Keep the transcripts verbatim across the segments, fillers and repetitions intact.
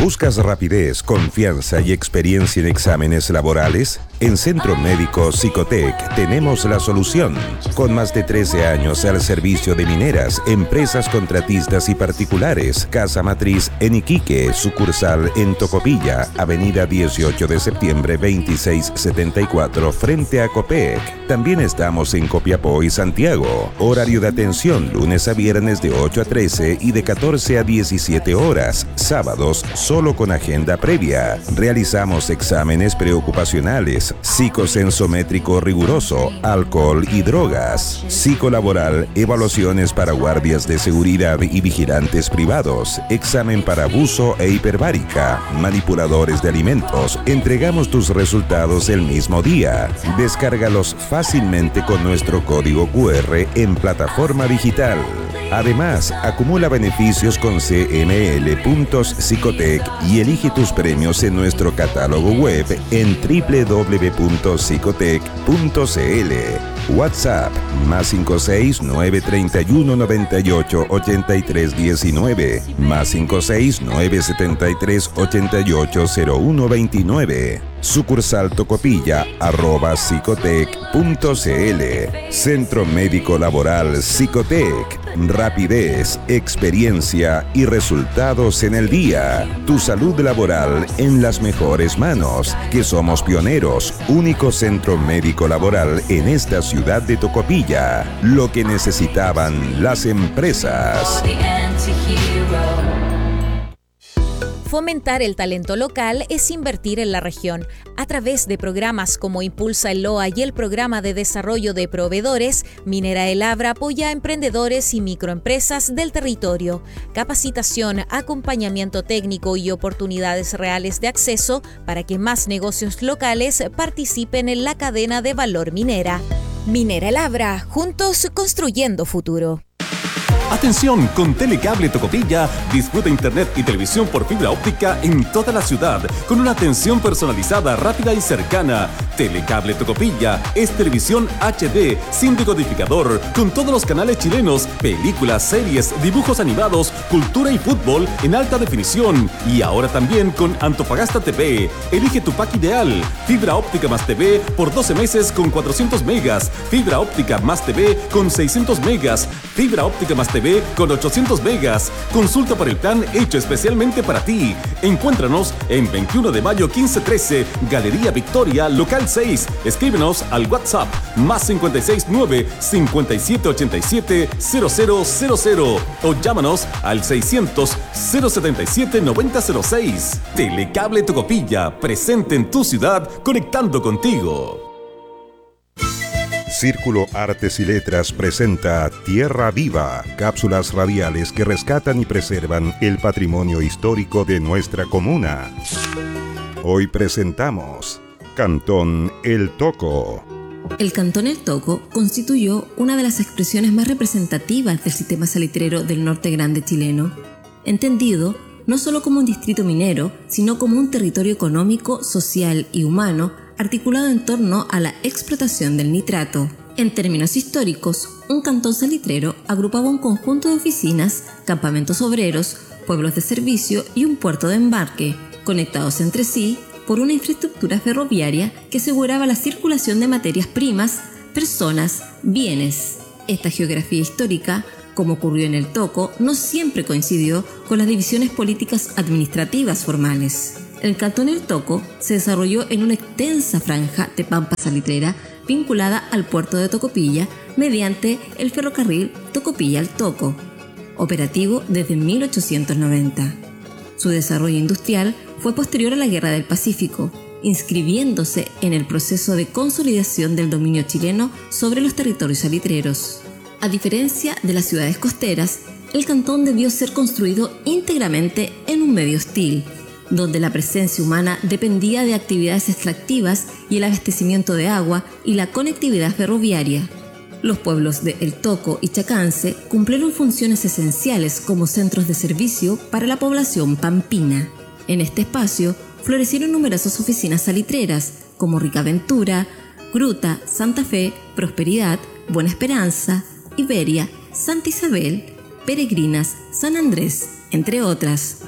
¿Buscas rapidez, confianza y experiencia en exámenes laborales? En Centro Médico Psicotec tenemos la solución. Con más de trece años al servicio de mineras, empresas contratistas y particulares. Casa matriz en Iquique, sucursal en Tocopilla, avenida dieciocho de septiembre veintiséis setenta y cuatro, frente a Copec. También estamos en Copiapó y Santiago. Horario de atención lunes a viernes de ocho a trece y de catorce a diecisiete horas. Sábados solo con agenda previa. Realizamos exámenes preocupacionales, psicosensométrico riguroso, alcohol y drogas, psicolaboral, evaluaciones para guardias de seguridad y vigilantes privados, examen para abuso e hiperbárica, manipuladores de alimentos. Entregamos tus resultados el mismo día. Descárgalos fácilmente con nuestro código cu erre en plataforma digital. Además, acumula beneficios con ce eme ele Puntos Psicotec y elige tus premios en nuestro catálogo web en doble u doble u doble u punto psicotec punto ce ele. WhatsApp más cinco seis nueve treinta y uno noventa y ocho ochenta y tres diecinueve más cinco seis nueve setenta y tres ochenta y ocho cero uno veintinueve. Sucursal Tocopilla arroba psicotec punto ce ele. Centro Médico Laboral Psicotec. Rapidez, experiencia y resultados en el día. Tu salud laboral en las mejores manos, que somos pioneros, único centro médico laboral en esta ciudad de Tocopilla. Lo que necesitaban las empresas. Fomentar el talento local es invertir en la región. A través de programas como Impulsa el Loa y el Programa de Desarrollo de Proveedores, Minera El Abra apoya a emprendedores y microempresas del territorio. Capacitación, acompañamiento técnico y oportunidades reales de acceso para que más negocios locales participen en la cadena de valor minera. Minera El Abra, juntos construyendo futuro. Atención, con Telecable Tocopilla, disfruta internet y televisión por fibra óptica en toda la ciudad, con una atención personalizada, rápida y cercana. Telecable Tocopilla es televisión hache de, sin decodificador, con todos los canales chilenos, películas, series, dibujos animados, cultura y fútbol en alta definición. Y ahora también con Antofagasta T V. Elige tu pack ideal. Fibra óptica más T V por doce meses con cuatrocientos megas. Fibra óptica más T V con seiscientos megas. Fibra óptica más T V con ochocientos megas. Consulta por el plan hecho especialmente para ti. Encuéntranos en veintiuno de mayo quince trece, Galería Victoria, local seis. Escríbenos al WhatsApp más cinco seis nueve, cinco siete ocho siete, cero cero cero cero o llámanos al seiscientos, cero setenta y siete, noventa cero seis. Telecable Tocopilla, presente en tu ciudad, conectando contigo. Círculo Artes y Letras presenta Tierra Viva, cápsulas radiales que rescatan y preservan el patrimonio histórico de nuestra comuna. Hoy presentamos Cantón El Toco. El Cantón El Toco constituyó una de las expresiones más representativas del sistema salitrero del norte grande chileno, entendido no solo como un distrito minero, sino como un territorio económico, social y humano articulado en torno a la explotación del nitrato. En términos históricos, un cantón salitrero agrupaba un conjunto de oficinas, campamentos obreros, pueblos de servicio y un puerto de embarque, conectados entre sí por una infraestructura ferroviaria que aseguraba la circulación de materias primas, personas, bienes. Esta geografía histórica, como ocurrió en el Toco, no siempre coincidió con las divisiones políticas administrativas formales. El Cantón El Toco se desarrolló en una extensa franja de pampa salitrera vinculada al puerto de Tocopilla mediante el ferrocarril Tocopilla al Toco, operativo desde mil ochocientos noventa. Su desarrollo industrial fue posterior a la Guerra del Pacífico, inscribiéndose en el proceso de consolidación del dominio chileno sobre los territorios salitreros. A diferencia de las ciudades costeras, el cantón debió ser construido íntegramente en un medio hostil, donde la presencia humana dependía de actividades extractivas y el abastecimiento de agua y la conectividad ferroviaria. Los pueblos de El Toco y Chacance cumplieron funciones esenciales como centros de servicio para la población pampina. En este espacio florecieron numerosas oficinas salitreras como Ricaventura, Gruta, Santa Fe, Prosperidad, Buena Esperanza, Iberia, Santa Isabel, Peregrinas, San Andrés, entre otras.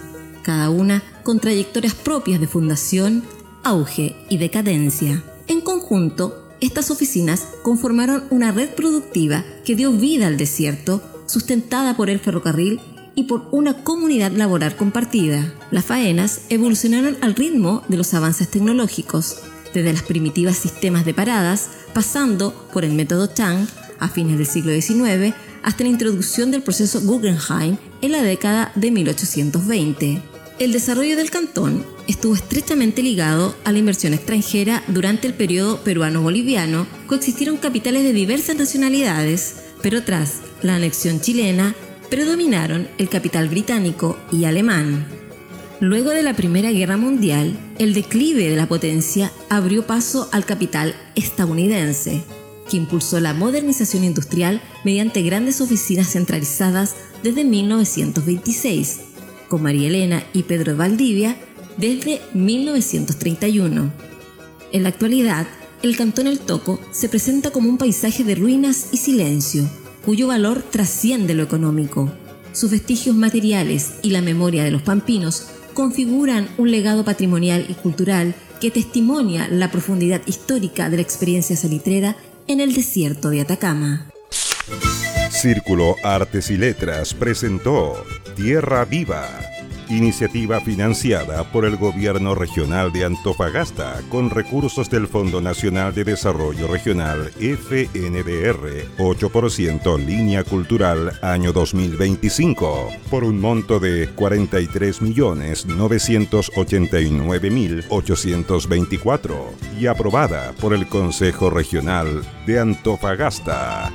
cada una con trayectorias propias de fundación, auge y decadencia. En conjunto, estas oficinas conformaron una red productiva que dio vida al desierto, sustentada por el ferrocarril y por una comunidad laboral compartida. Las faenas evolucionaron al ritmo de los avances tecnológicos, desde las primitivas sistemas de paradas, pasando por el método Chang a fines del siglo diecinueve, hasta la introducción del proceso Guggenheim en la década de mil ochocientos veinte. El desarrollo del cantón estuvo estrechamente ligado a la inversión extranjera. Durante el periodo peruano-boliviano coexistieron capitales de diversas nacionalidades, pero tras la anexión chilena predominaron el capital británico y alemán. Luego de la Primera Guerra Mundial, el declive de la potencia abrió paso al capital estadounidense, que impulsó la modernización industrial mediante grandes oficinas centralizadas desde mil novecientos veintiséis, con María Elena y Pedro de Valdivia desde mil novecientos treinta y uno. En la actualidad, el Cantón El Toco se presenta como un paisaje de ruinas y silencio, cuyo valor trasciende lo económico. Sus vestigios materiales y la memoria de los pampinos configuran un legado patrimonial y cultural que testimonia la profundidad histórica de la experiencia salitrera en el desierto de Atacama. Círculo Artes y Letras presentó Tierra Viva, iniciativa financiada por el Gobierno Regional de Antofagasta con recursos del Fondo Nacional de Desarrollo Regional F N D R, ocho por ciento Línea Cultural año dos mil veinticinco, por un monto de cuarenta y tres millones novecientos ochenta y nueve mil ochocientos veinticuatro y aprobada por el Consejo Regional de Antofagasta.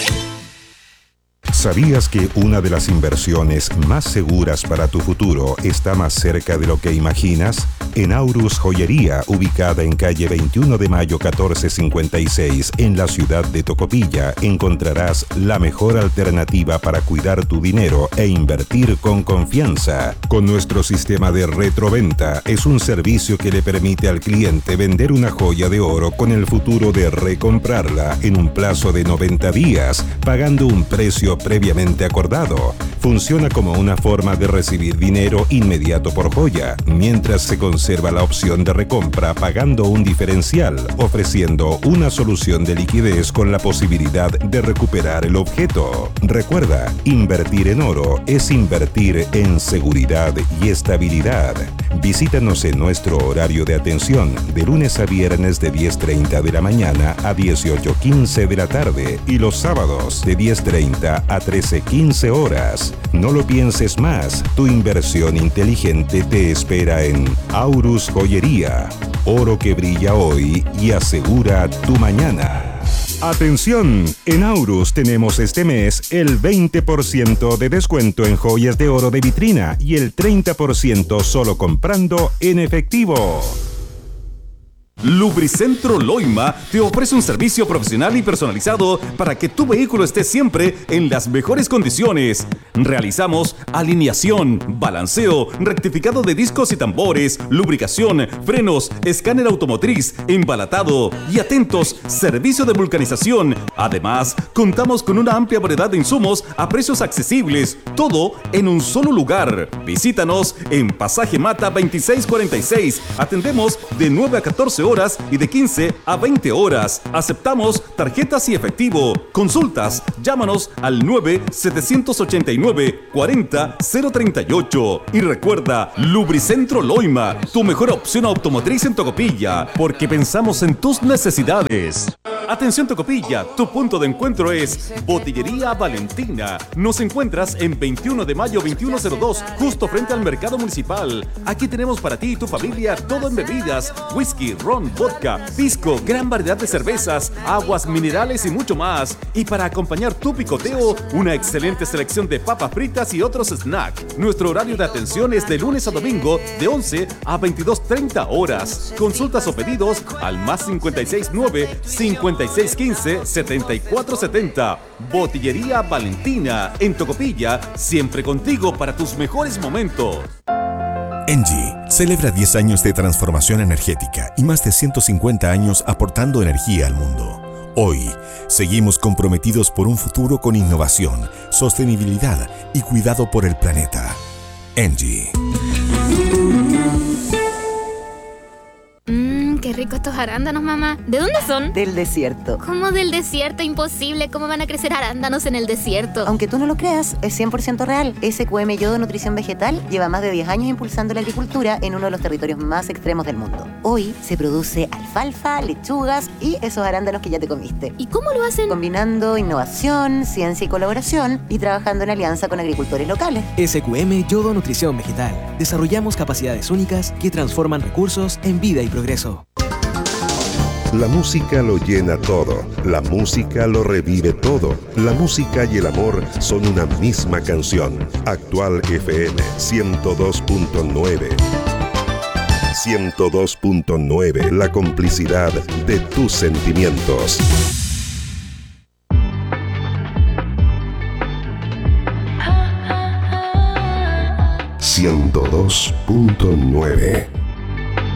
¿Sabías que una de las inversiones más seguras para tu futuro está más cerca de lo que imaginas? En Aurus Joyería, ubicada en calle veintiuno de mayo catorce cincuenta y seis, en la ciudad de Tocopilla, encontrarás la mejor alternativa para cuidar tu dinero e invertir con confianza. Con nuestro sistema de retroventa, es un servicio que le permite al cliente vender una joya de oro con el futuro de recomprarla en un plazo de noventa días, pagando un precio previamente acordado. Funciona como una forma de recibir dinero inmediato por joya, mientras se conserva la opción de recompra pagando un diferencial, ofreciendo una solución de liquidez con la posibilidad de recuperar el objeto. Recuerda, invertir en oro es invertir en seguridad y estabilidad. Visítanos en nuestro horario de atención de lunes a viernes de diez treinta de la mañana a dieciocho quince de la tarde y los sábados de diez treinta a trece quince horas. No lo pienses más, tu inversión inteligente te espera en Aurus Joyería. Oro que brilla hoy y asegura tu mañana. Atención, en Aurus tenemos este mes el veinte por ciento de descuento en joyas de oro de vitrina y el treinta por ciento solo comprando en efectivo. Lubricentro Loima te ofrece un servicio profesional y personalizado para que tu vehículo esté siempre en las mejores condiciones. Realizamos alineación, balanceo, rectificado de discos y tambores, lubricación, frenos, escáner automotriz, embalatado y atentos, servicio de vulcanización. Además, contamos con una amplia variedad de insumos a precios accesibles, todo en un solo lugar. Visítanos en Pasaje Mata veintiséis cuarenta y seis. Atendemos de nueve a catorce horas y de quince a veinte horas. Aceptamos tarjetas y efectivo. Consultas, llámanos al nueve siete ocho nueve cuarenta cero treinta y ocho. Y recuerda, Lubricentro Loima, tu mejor opción automotriz en Tocopilla, porque pensamos en tus necesidades. Atención Tocopilla, tu punto de encuentro es Botillería Valentina. Nos encuentras en veintiuno de mayo veintiuno cero dos, justo frente al mercado municipal. Aquí tenemos para ti y tu familia todo en bebidas, whisky, ron, vodka, pisco, gran variedad de cervezas, aguas minerales y mucho más. Y para acompañar tu picoteo, una excelente selección de papas fritas y otros snacks. Nuestro horario de atención es de lunes a domingo de once a veintidós treinta horas. Consultas o pedidos al más cincuenta y seis nueve cincuenta y seis quince setenta y cuatro setenta. Botillería Valentina en Tocopilla, siempre contigo para tus mejores momentos. Engie celebra diez años de transformación energética y más de ciento cincuenta años aportando energía al mundo. Hoy, seguimos comprometidos por un futuro con innovación, sostenibilidad y cuidado por el planeta. Engie. qué rico estos arándanos, mamá. ¿De dónde son? Del desierto. ¿Cómo del desierto? Imposible. ¿Cómo van a crecer arándanos en el desierto? Aunque tú no lo creas, es cien por ciento real. S Q M Yodo Nutrición Vegetal lleva más de diez años impulsando la agricultura en uno de los territorios más extremos del mundo. Hoy se produce alfalfa, lechugas y esos arándanos que ya te comiste. ¿Y cómo lo hacen? Combinando innovación, ciencia y colaboración y trabajando en alianza con agricultores locales. S Q M Yodo Nutrición Vegetal. Desarrollamos capacidades únicas que transforman recursos en vida y progreso. La música lo llena todo, la música lo revive todo, la música y el amor son una misma canción. Actual F M ciento dos punto nueve. ciento dos punto nueve, la complicidad de tus sentimientos. ciento dos punto nueve.